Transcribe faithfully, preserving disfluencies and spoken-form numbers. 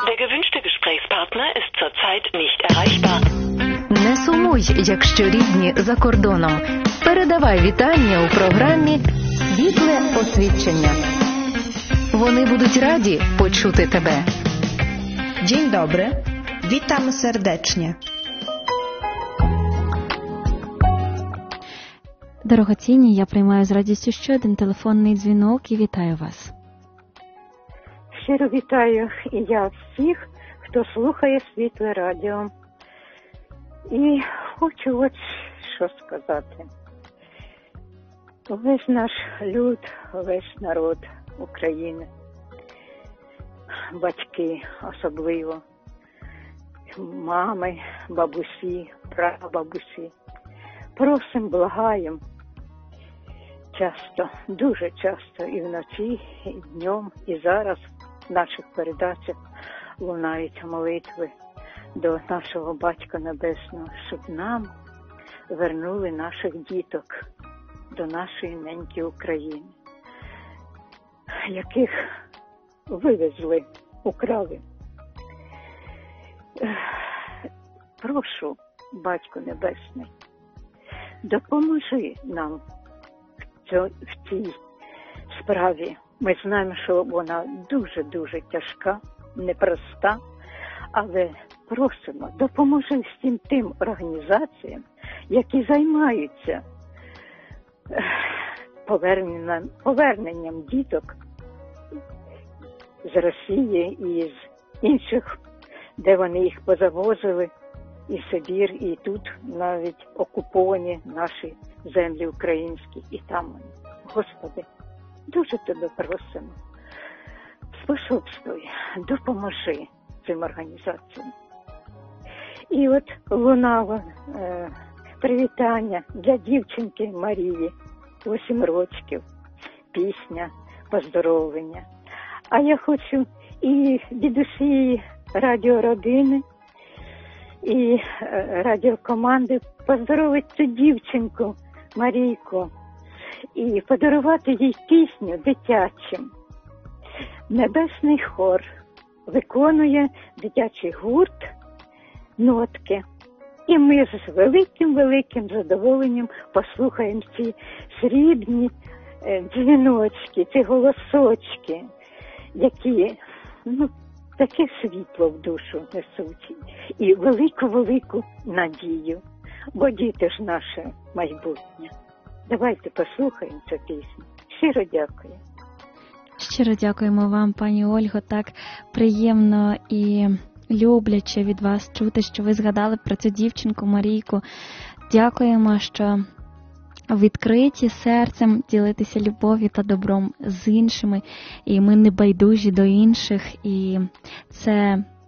Der gewünschte Gesprächspartner ist zurzeit nicht erreichbar. Не сумуй, якщо рідні за кордоном. Передавай вітання у програмі «Світле освідчення». Вони будуть раді почути тебе. Dzień dobry. Witam serdecznie. Дорогоцінні, я приймаю з радістю ще один телефонний дзвінок і вітаю вас. Щиро вітаю і я всіх, хто слухає Світле радіо. І хочу ось що сказати. Весь наш люд, весь народ України, батьки особливо, мами, бабусі, прабабусі, просим, благаєм, часто, дуже часто, і вночі, і днем, і зараз в наших передачах лунають молитви до нашого Батька Небесного, щоб нам вернули наших діток до нашої неньки України, яких вивезли, украли. Прошу, Батько Небесний, допоможи нам в цій справі. Ми знаємо, що вона дуже-дуже тяжка, непроста, але просимо, допоможи всім тим організаціям, які займаються поверненням, поверненням діток з Росії і з інших, де вони їх позавозили, і Сибір, і тут навіть окуповані наші землі українські, і там вони. Господи, дуже тебе просимо, способствуй, допоможи цим організаціям. І от лунало е, привітання для дівчинки Марії, вісім років, пісня, поздоровлення. А я хочу і від усієї радіородини, і е, радіокоманди поздоровити цю дівчинку Марійку і подарувати їй пісню дитячим. Небесний хор виконує дитячий гурт «Нотки». І ми з великим-великим задоволенням послухаємо ці срібні е, дзвіночки, ці голосочки, які, ну, таке світло в душу несуть. І велику-велику надію. Бо діти ж наше майбутнє. Давайте послухаємо цю пісню. Щиро дякую. Щиро дякуємо вам, пані Ольго. Так приємно і любляче від вас чути, що ви згадали про цю дівчинку Марійку. Дякуємо, що відкриті серцем ділитися любов'ю та добром з іншими. І ми не байдужі до інших. І це